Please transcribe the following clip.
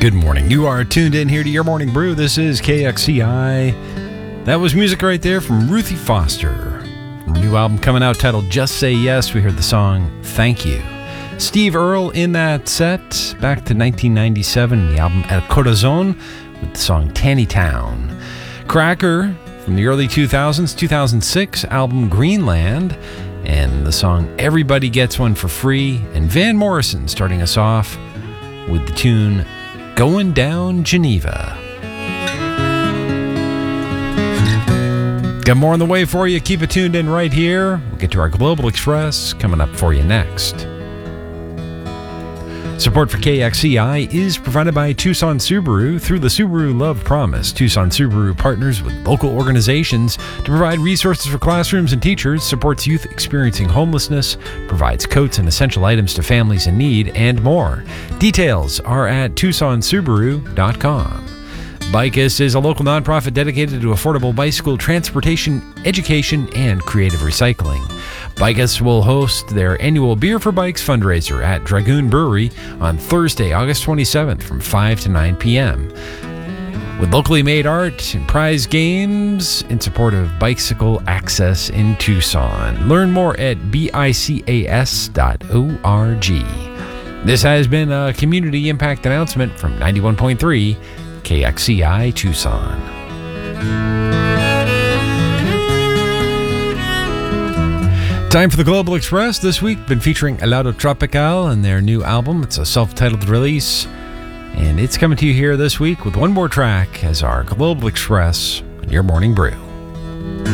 Good morning. You are tuned in here to Your Morning Brew. This is KXCI. That was music right there from Ruthie Foster. From a new album coming out titled Just Say Yes, we heard the song Thank You. Steve Earle in that set back to 1997, the album El Corazon with the song Tannytown. Cracker from the early 2000s, 2006 album Greenland, and the song Everybody Gets One for Free. And Van Morrison starting us off with the tune Going Down Geneva. Got more on the way for you. Keep it tuned in right here. We'll get to our Global Express coming up for you next. Support for KXCI is provided by Tucson Subaru. Through the Subaru Love Promise, Tucson Subaru partners with local organizations to provide resources for classrooms and teachers, supports youth experiencing homelessness, provides coats and essential items to families in need, and more. Details are at TucsonSubaru.com. Bicus is a local nonprofit dedicated to affordable bicycle transportation, education, and creative recycling. Bicus will host their annual Beer for Bikes fundraiser at Dragoon Brewery on Thursday, August 27th from 5 to 9 p.m. with locally made art and prize games in support of bicycle access in Tucson. Learn more at bicas.org. This has been a community impact announcement from 91.3 KXCI Tucson. Time for the Global Express. This week, been featuring Helado Tropical and their new album. It's a self-titled release, and it's coming to you here this week with one more track as our Global Express on Your Morning Brew.